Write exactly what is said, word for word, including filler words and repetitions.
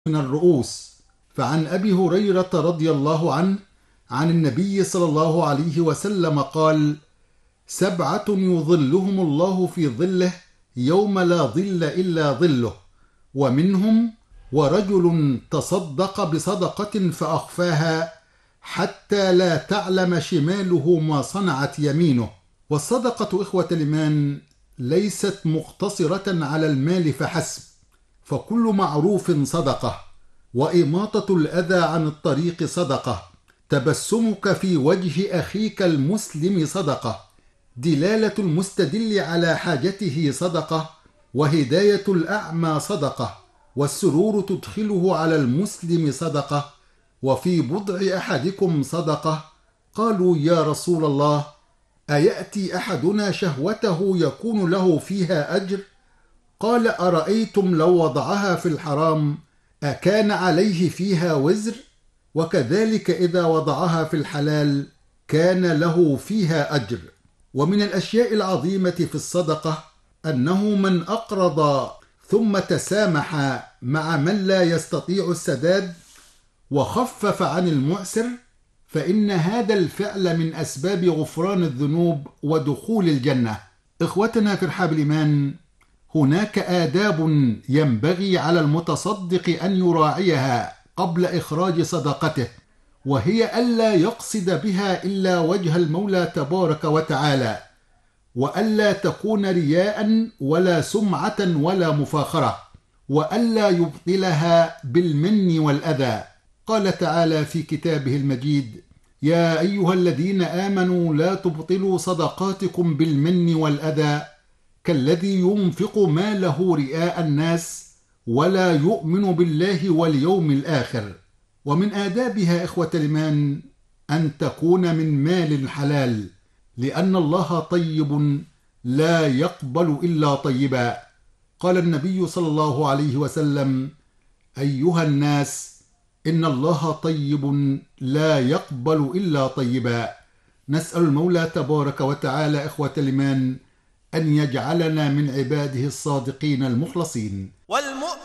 من الرؤوس. فعن أبي هريرة رضي الله عنه عن النبي صلى الله عليه وسلم قال: سبعة يظلهم الله في ظله يوم لا ظل إلا ظله، ومنهم ورجل تصدق بصدقة فأخفاها حتى لا تعلم شماله ما صنعت يمينه. والصدقة إخوة الإيمان ليست مقتصرة على المال فحسب، فكل معروف صدقة، وإماطة الأذى عن الطريق صدقة، تبسمك في وجه أخيك المسلم صدقة، دلالة المستدل على حاجته صدقة، وهداية الأعمى صدقة، والسرور تدخله على المسلم صدقة، وفي بضع أحدكم صدقة. قالوا يا رسول الله، أيأتي أحدنا شهوته يكون له فيها أجر؟ قال: أرأيتم لو وضعها في الحرام أكان عليه فيها وزر؟ وكذلك إذا وضعها في الحلال كان له فيها أجر. ومن الأشياء العظيمة في الصدقة أنه من أقرض ثم تسامح مع من لا يستطيع السداد وخفف عن المعسر، فإن هذا الفعل من أسباب غفران الذنوب ودخول الجنة. إخوتنا في رحاب الإيمان، هناك آداب ينبغي على المتصدق أن يراعيها قبل إخراج صدقته، وهي ألا يقصد بها إلا وجه المولى تبارك وتعالى، وألا تكون رياء ولا سمعة ولا مفاخرة، وألا يبطلها بالمن والأذى. قال تعالى في كتابه المجيد: يا أيها الذين آمنوا لا تبطلوا صدقاتكم بالمن والأذى كالذي ينفق ماله رئاء الناس ولا يؤمن بالله واليوم الآخر. ومن آدابها إخوة الإيمان أن تكون من مال حلال، لأن الله طيب لا يقبل إلا طيبا. قال النبي صلى الله عليه وسلم: أيها الناس، إن الله طيب لا يقبل إلا طيبا. نسأل المولى تبارك وتعالى إخوة الإيمان أن يجعلنا من عباده الصادقين المخلصين.